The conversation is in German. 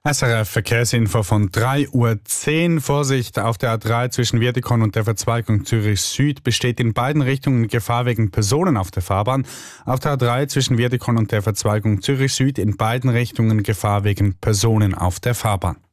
SRF Verkehrsinfo von 3:10 Uhr. Vorsicht auf der A3 zwischen Wiedikon und der Verzweigung Zürich Süd besteht in beiden Richtungen Gefahr wegen Personen auf der Fahrbahn. Auf der A3 zwischen Wiedikon und der Verzweigung Zürich Süd in beiden Richtungen Gefahr wegen Personen auf der Fahrbahn.